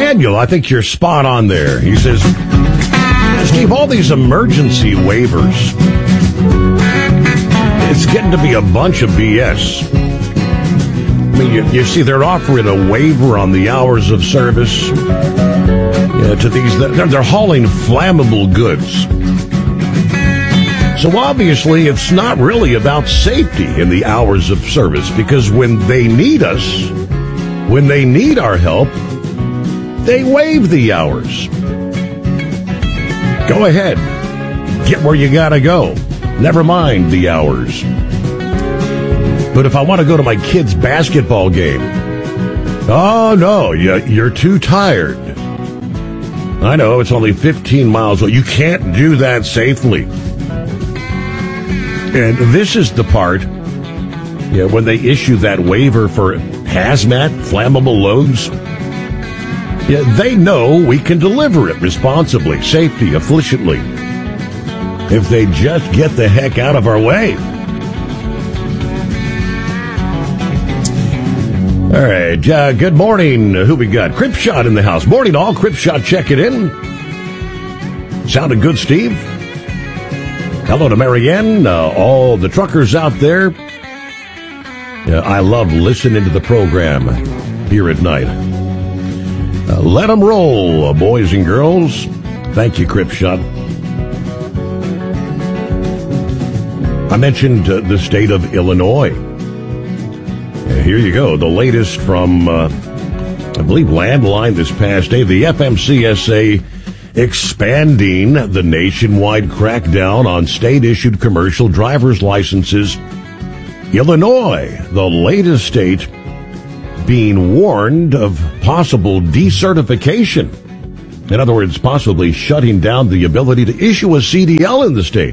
Daniel, I think you're spot on there. He says, Steve, all these emergency waivers, it's getting to be a bunch of BS. I mean, you see, they're offering a waiver on the hours of service to these. They're hauling flammable goods. So obviously, it's not really about safety in the hours of service, because when they need us, when they need our help, they waive the hours. Go ahead. Get where you gotta go. Never mind the hours. But if I want to go to my kid's basketball game, oh no, you're too tired. I know, it's only 15 miles away. You can't do that safely. And this is the part, when they issue that waiver for hazmat, flammable loads, they know we can deliver it responsibly, safely, efficiently, if they just get the heck out of our way. All right, good morning. Who we got? Cripshot in the house. Morning, all. Cripshot checking in. Sounded good, Steve. Hello to Marianne, all the truckers out there. I love listening to the program here at night. Let them roll, boys and girls. Thank you, Cripshot. I mentioned the state of Illinois. Here you go. The latest from, I believe, Landline this past day. The FMCSA expanding the nationwide crackdown on state-issued commercial driver's licenses. Illinois, the latest state, being warned of possible decertification. In other words, possibly shutting down the ability to issue a CDL in the state.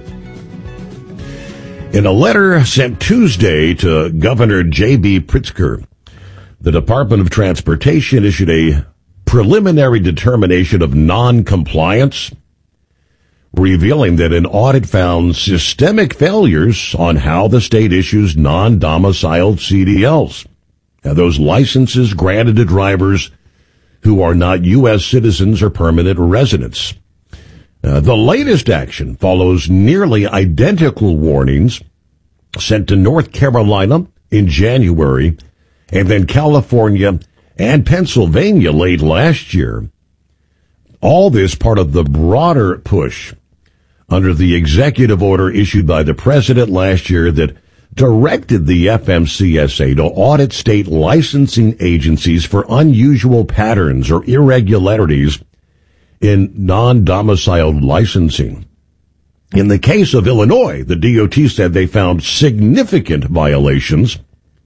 In a letter sent Tuesday to Governor J.B. Pritzker, the Department of Transportation issued a preliminary determination of non-compliance, revealing that an audit found systemic failures on how the state issues non-domiciled CDLs. Now, those licenses granted to drivers who are not U.S. citizens or permanent residents. The latest action follows nearly identical warnings sent to North Carolina in January, and then California and Pennsylvania late last year. All this part of the broader push under the executive order issued by the president last year that directed the FMCSA to audit state licensing agencies for unusual patterns or irregularities in non-domiciled licensing. In the case of Illinois, the DOT said they found significant violations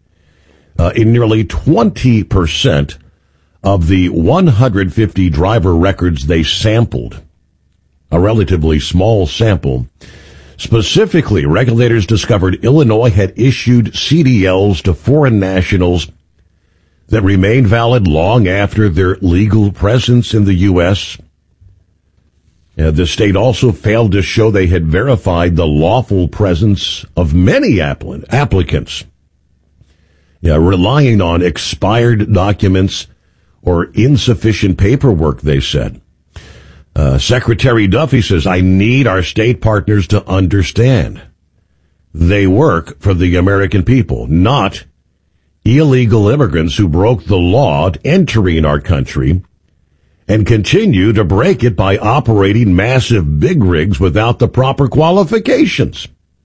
in nearly 20% of the 150 driver records they sampled, a relatively small sample. Specifically, regulators discovered Illinois had issued CDLs to foreign nationals that remained valid long after their legal presence in the U.S. The state also failed to show they had verified the lawful presence of many applicants, relying on expired documents or insufficient paperwork, they said. Secretary Duffy says, I need our state partners to understand they work for the American people, not illegal immigrants who broke the law entering our country and continue to break it by operating massive big rigs without the proper qualifications.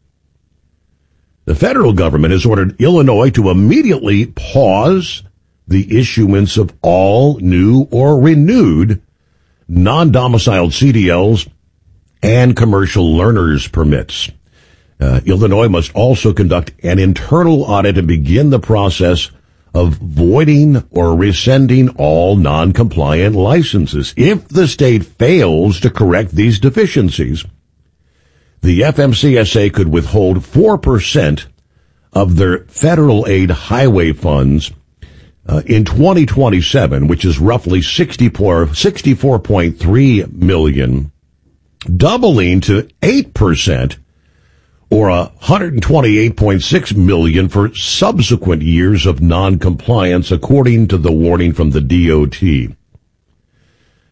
The federal government has ordered Illinois to immediately pause the issuance of all new or renewed non-domiciled CDLs and commercial learner's permits. Illinois must also conduct an internal audit and begin the process of voiding or rescinding all non-compliant licenses. If the state fails to correct these deficiencies, the FMCSA could withhold 4% of their federal aid highway funds in 2027, which is roughly $64.3 million, doubling to 8%, or $128.6 million for subsequent years of non-compliance, according to the warning from the DOT.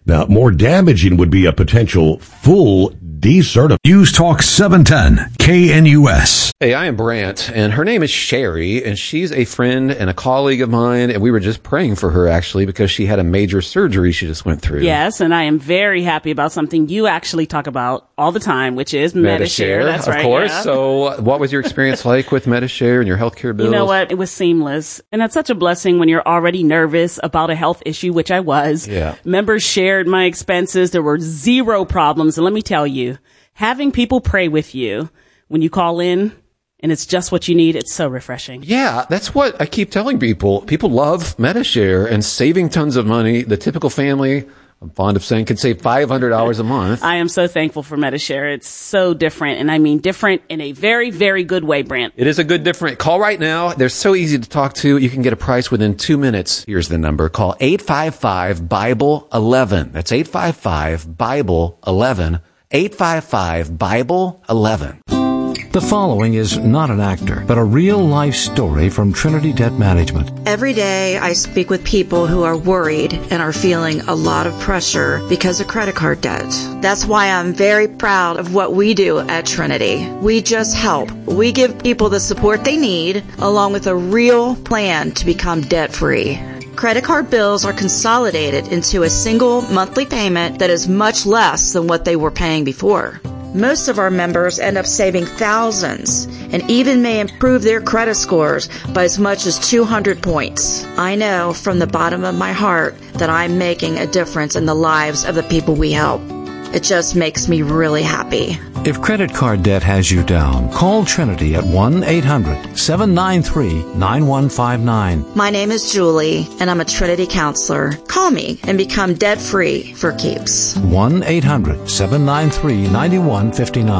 Now, more damaging would be a potential full decertification. News Talk 710 KNUS. Hey, I am Brant, and her name is Sherry, and she's a friend and a colleague of mine, and we were just praying for her, actually, because she had a major surgery she just went through. Yes, and I am very happy about something you actually talk about all the time, which is Medi-Share. That's right. Of course. Yeah. So what was your experience like with Medi-Share and your healthcare bills? You know what? It was seamless. And that's such a blessing when you're already nervous about a health issue, which I was. Yeah. Members shared my expenses. There were zero problems. And let me tell you, having people pray with you when you call in and it's just what you need, it's so refreshing. Yeah, that's what I keep telling people. People love Medi-Share and saving tons of money. The typical family, I'm fond of saying, can save $500 a month. I am so thankful for Medi-Share. It's so different, and I mean different in a very, very good way, Brant. It is a good different. Call right now. They're so easy to talk to. You can get a price within 2 minutes. Here's the number. Call 855-BIBLE-11. That's 855-BIBLE-11. 855-BIBLE-11. The following is not an actor, but a real-life story from Trinity Debt Management. Every day I speak with people who are worried and are feeling a lot of pressure because of credit card debt. That's why I'm very proud of what we do at Trinity. We just help. We give people the support they need, along with a real plan to become debt-free. Credit card bills are consolidated into a single monthly payment that is much less than what they were paying before. Most of our members end up saving thousands and even may improve their credit scores by as much as 200 points. I know from the bottom of my heart that I'm making a difference in the lives of the people we help. It just makes me really happy. If credit card debt has you down, call Trinity at 1-800-793-9159. My name is Julie, and I'm a Trinity counselor. Call me and become debt-free for keeps. 1-800-793-9159.